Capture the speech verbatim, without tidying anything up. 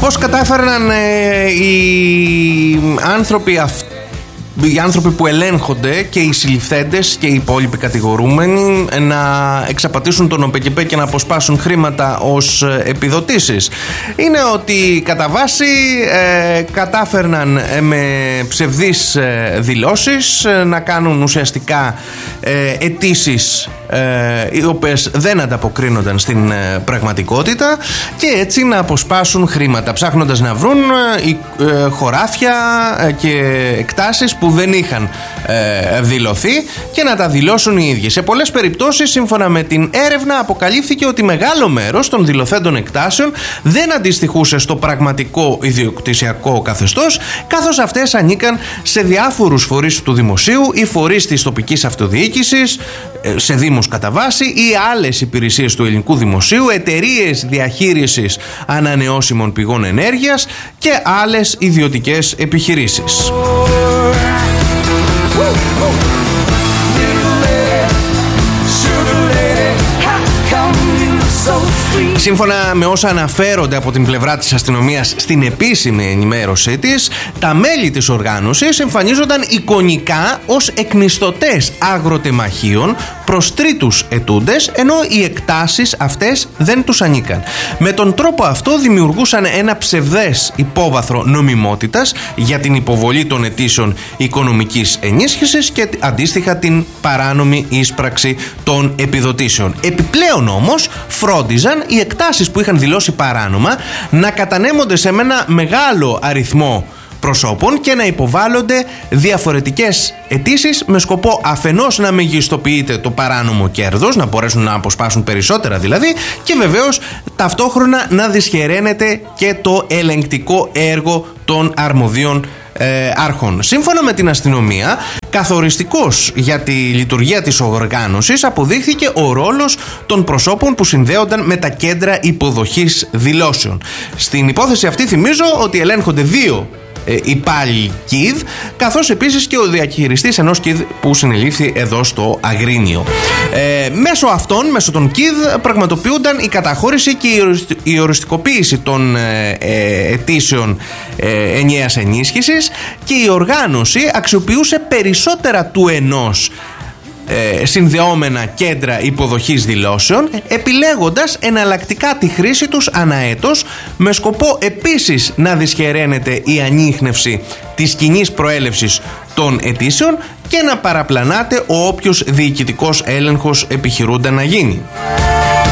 Πώς κατάφεραν ε, οι άνθρωποι αυτοί, οι άνθρωποι που ελέγχονται και οι συλληφθέντες και οι υπόλοιποι κατηγορούμενοι να εξαπατήσουν τον ΟΠΕΚΙΠΕ και να αποσπάσουν χρήματα ως επιδοτήσεις? Είναι ότι κατά βάση ε, κατάφερναν ε, με ψευδείς ε, δηλώσεις ε, να κάνουν ουσιαστικά ε, αιτήσεις ε, οι οποίες δεν ανταποκρίνονταν στην ε, πραγματικότητα και έτσι να αποσπάσουν χρήματα, ψάχνοντας να βρουν ε, ε, χωράφια ε, και εκτάσεις που δεν είχαν ε, δηλωθεί και να τα δηλώσουν οι ίδιοι. Σε πολλές περιπτώσεις, σύμφωνα με την έρευνα, αποκαλύφθηκε ότι μεγάλο μέρος των δηλωθέντων εκτάσεων δεν αντιστοιχούσε στο πραγματικό ιδιοκτησιακό καθεστώς, καθώς αυτές ανήκαν σε διάφορους φορείς του δημοσίου ή φορείς της τοπικής αυτοδιοίκησης, σε δήμους κατά βάση, ή άλλες υπηρεσίες του ελληνικού δημοσίου, εταιρείες διαχείρισης ανανεώσιμων πηγών ενέργειας και άλλες ιδιωτικές επιχειρήσεις. Σύμφωνα με όσα αναφέρονται από την πλευρά της αστυνομίας στην επίσημη ενημέρωσή της, τα μέλη της οργάνωσης εμφανίζονταν εικονικά ως εκμισθωτές αγροτεμαχίων προς τρίτους ετούντες, ενώ οι εκτάσεις αυτές δεν τους ανήκαν. Με τον τρόπο αυτό δημιουργούσαν ένα ψευδές υπόβαθρο νομιμότητας για την υποβολή των αιτήσεων οικονομικής ενίσχυσης και αντίστοιχα την παράνομη ίσπραξη των επιδοτήσεων. Επιπλέον όμως φρόντιζαν οι εκτάσεις που είχαν δηλώσει παράνομα να κατανέμονται σε ένα μεγάλο αριθμό προσώπων και να υποβάλλονται διαφορετικές αιτήσεις με σκοπό αφενός να μεγιστοποιείται το παράνομο κέρδος, να μπορέσουν να αποσπάσουν περισσότερα δηλαδή, και βεβαίως ταυτόχρονα να δυσχεραίνεται και το ελεγκτικό έργο των αρμοδίων ε, άρχων. Σύμφωνα με την αστυνομία, καθοριστικός για τη λειτουργία της οργάνωσης αποδείχθηκε ο ρόλος των προσώπων που συνδέονταν με τα κέντρα υποδοχής δηλώσεων. Στην υπόθεση αυτή θυμίζω ότι ελέγχονται δύο ε, υπάλληλοι ΚΙΔ, καθώς επίσης και ο διαχειριστής ενός ΚΙΔ που συνελήφθη εδώ στο Αγρίνιο. Ε, μέσω αυτών, μέσω των ΚΙΔ, πραγματοποιούνταν η καταχώρηση και η οριστικοποίηση των ε, ε, αιτήσεων ε, ενιαίας ενίσχυσης, και η οργάνωση αξιοποιούσε περισσότερα του ενός ε, συνδεόμενα κέντρα υποδοχής δηλώσεων, επιλέγοντας εναλλακτικά τη χρήση τους αναέτος, με σκοπό επίσης να δυσχεραίνεται η ανίχνευση της κοινής προέλευσης των αιτήσεων και να παραπλανάται ο όποιος διοικητικός έλεγχος επιχειρούνταν να γίνει.